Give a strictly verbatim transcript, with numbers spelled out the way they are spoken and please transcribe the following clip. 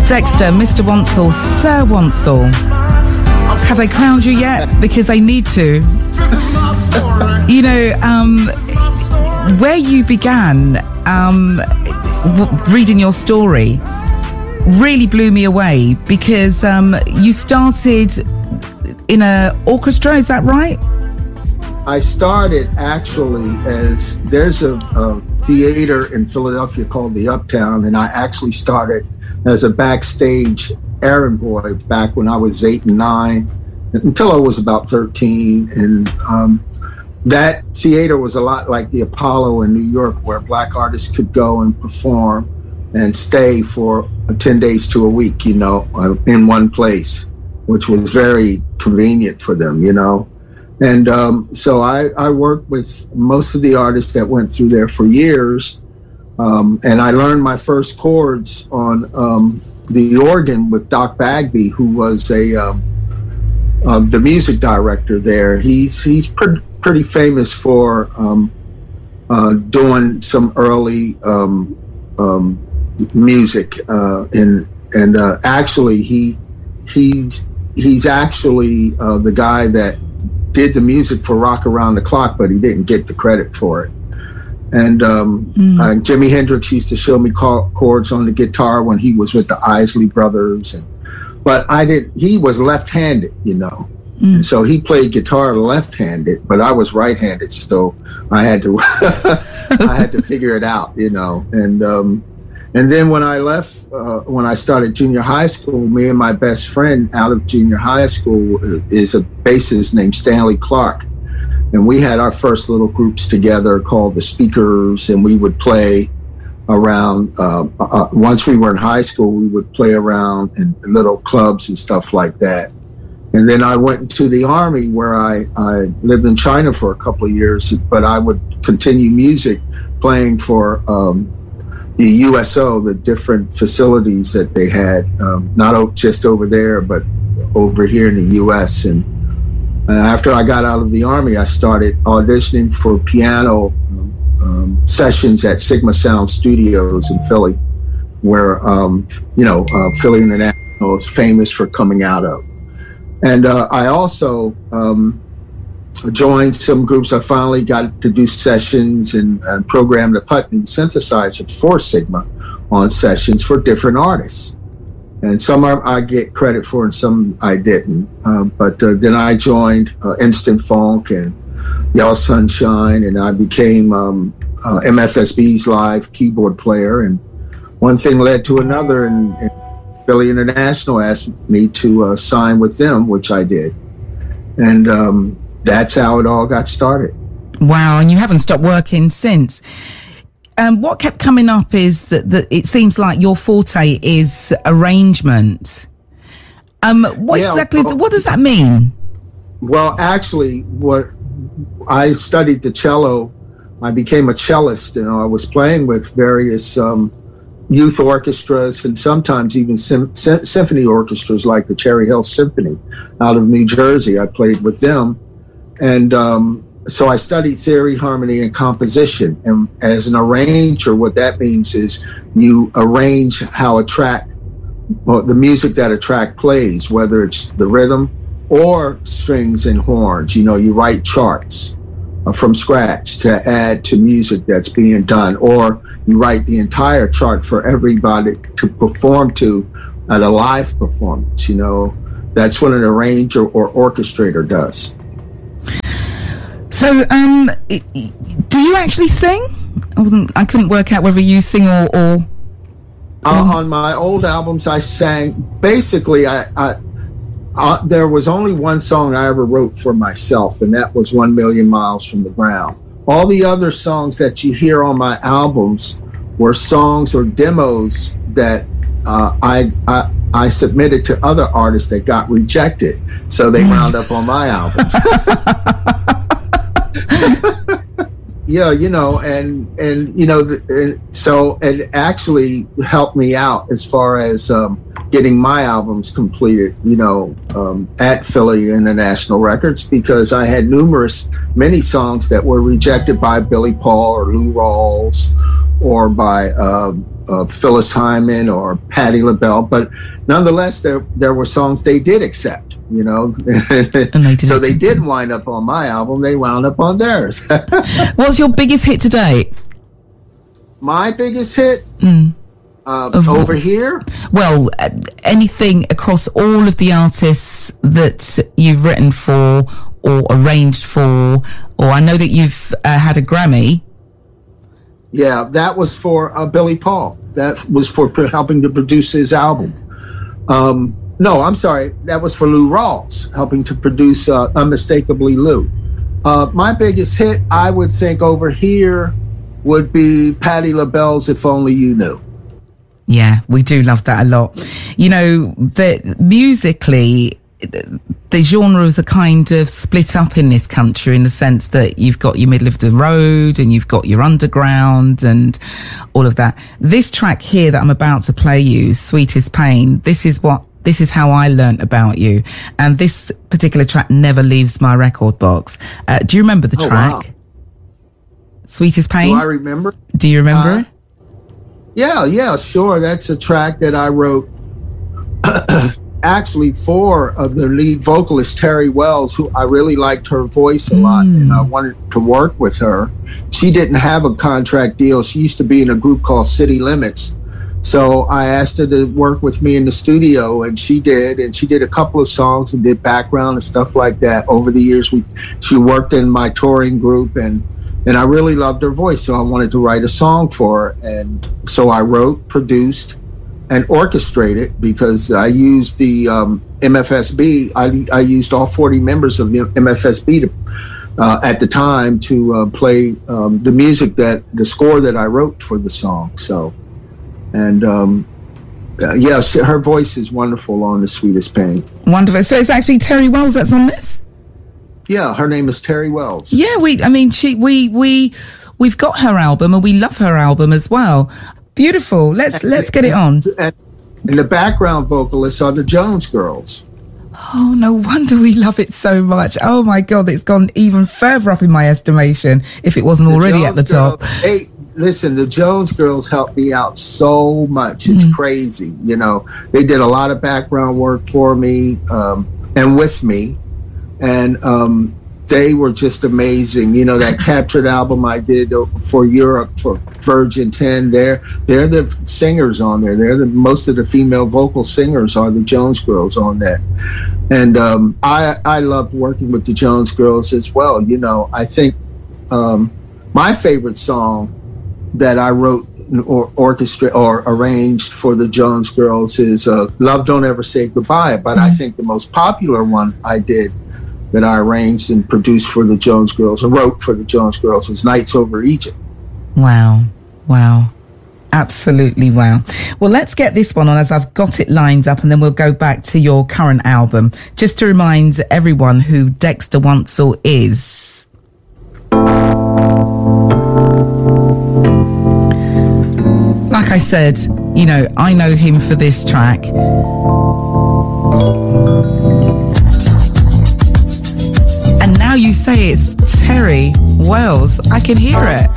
Dexter, Mister Wansell, Sir Wansell. Have they crowned you yet? Because they need to. You know, um, where you began um, w- reading your story really blew me away, because um, you started in an orchestra, is that right? I started actually as, there's a, a theater in Philadelphia called the Uptown, and I actually started as a backstage errand boy back when I was eight and nine, until I was about thirteen. And um, that theater was a lot like the Apollo in New York, where black artists could go and perform and stay for ten days to a week, you know, in one place, which was very convenient for them, you know. And um, so I, I worked with most of the artists that went through there for years. Um, and I learned my first chords on um, the organ with Doc Bagby, who was a um, uh, the music director there. He's he's pre- pretty famous for um, uh, doing some early um, um, music, uh, and and uh, actually he he's he's actually uh, the guy that did the music for Rock Around the Clock, but he didn't get the credit for it. And um, mm. uh, Jimi Hendrix used to show me chords on the guitar when he was with the Isley Brothers, and but I did. He was left-handed, you know, mm. and so he played guitar left-handed, but I was right-handed, so I had to I had to figure it out, you know. And um, and then when I left, uh, when I started junior high school, me and my best friend out of junior high school is a bassist named Stanley Clark. And we had our first little groups together called the Speakers, and we would play around, uh, uh, once we were in high school, we would play around in little clubs and stuff like that. And then I went to the Army, where I, I lived in China for a couple of years, but I would continue music playing for um, the U S O, the different facilities that they had, um, not just over there, but over here in the U S. And Uh, after I got out of the Army, I started auditioning for piano um, sessions at Sigma Sound Studios in Philly, where, um, you know, uh, Philly International is famous for coming out of. And uh, I also um, joined some groups. I finally got to do sessions and, and program the Putnam synthesizer for Sigma on sessions for different artists. And some are, I get credit for, and some I didn't. Uh, but uh, then I joined uh, Instant Funk and Yellow Sunshine, and I became um, uh, M F S B's live keyboard player. And one thing led to another, and, and Philly International asked me to uh, sign with them, which I did. And um, that's how it all got started. Wow, and you haven't stopped working since. Um, what kept coming up is that, that it seems like your forte is arrangement. Um, what yeah, exactly, well, what does that mean? Well, actually, what I studied the cello, I became a cellist, and you know, I was playing with various um, youth orchestras and sometimes even sim- sim- symphony orchestras like the Cherry Hill Symphony out of New Jersey. I played with them. And um, so I studied theory, harmony, and composition. And as an arranger, what that means is you arrange how a track, well, the music that a track plays, whether it's the rhythm or strings and horns. You know, you write charts uh, from scratch to add to music that's being done, or you write the entire chart for everybody to perform to at a live performance. You know, that's what an arranger or orchestrator does. So, um, do you actually sing? I wasn't. I couldn't work out whether you sing or. or uh, on my old albums, I sang. Basically, I, I uh, there was only one song I ever wrote for myself, and that was "One Million Miles from the Ground." All the other songs that you hear on my albums were songs or demos that uh, I, I I submitted to other artists that got rejected, so they wound up on my albums. Yeah, you know, and and you know, and so it actually helped me out as far as um, getting my albums completed, you know, um, at Philly International Records, because I had numerous, many songs that were rejected by Billy Paul or Lou Rawls, or by um, uh, Phyllis Hyman or Patti LaBelle, but nonetheless, there there were songs they did accept, you know. And they so they did wind up on my album. They wound up on theirs. What's your biggest hit to date? My biggest hit? Mm. Uh, over here? Well, uh, anything across all of the artists that you've written for or arranged for, or I know that you've uh, had a Grammy. Yeah, that was for uh, Billy Paul. That was for pr- helping to produce his album. Um, no, I'm sorry. That was for Lou Rawls, helping to produce uh, Unmistakably Lou. Uh, my biggest hit, I would think over here, would be Patti LaBelle's If Only You Knew. Yeah, we do love that a lot. You know, the musically, the genres are kind of split up in this country in the sense that you've got your middle of the road and you've got your underground and all of that. This track here that I'm about to play you, Sweetest Pain, this is what, this is how I learnt about you. And this particular track never leaves my record box. Uh, do you remember the oh, track? Wow. Sweetest Pain? Do I remember? Do you remember uh, it? Yeah, yeah, sure. That's a track that I wrote actually for uh, the lead vocalist, Terry Wells, who I really liked her voice a lot, mm. and I wanted to work with her. She didn't have a contract deal. She used to be in a group called City Limits. So I asked her to work with me in the studio, and she did. And she did a couple of songs and did background and stuff like that. Over the years, we she worked in my touring group, and And I really loved her voice, so I wanted to write a song for her. And so I wrote, produced, and orchestrated, because I used the um, M F S B. I, I used all forty members of the M F S B to, uh, at the time to uh, play um, the music, that the score that I wrote for the song. So, and um, uh, yes, her voice is wonderful on The Sweetest Pain. Wonderful. So it's actually Terry Wells that's on this? Yeah, her name is Terry Wells. Yeah, we, I mean, she, we, we, we've got her album and we love her album as well. Beautiful. Let's, and, let's get it on. And, and the background vocalists are the Jones Girls. Oh, no wonder we love it so much. Oh my God, it's gone even further up in my estimation if it wasn't the already Jones at the top. Girls, hey, listen, the Jones Girls helped me out so much. It's mm. crazy. You know, they did a lot of background work for me, um, and with me. And um, they were just amazing. You know, that Captured album I did for Europe for Virgin ten, they're, they're the singers on there. They're the, most of the female vocal singers are the Jones Girls on that. And um, I, I loved working with the Jones Girls as well. You know, I think um, my favorite song that I wrote or orchestra or arranged for the Jones Girls is uh, Love Don't Ever Say Goodbye. But I think the most popular one I did that I arranged and produced for the Jones Girls, or wrote for the Jones Girls, is Nights Over Egypt. Wow. Wow. Absolutely wow. Well, let's get this one on as I've got it lined up, and then we'll go back to your current album. Just to remind everyone who Dexter Wansel is. Like I said, you know, I know him for this track. And now you say it's Terry Wells. I can hear it.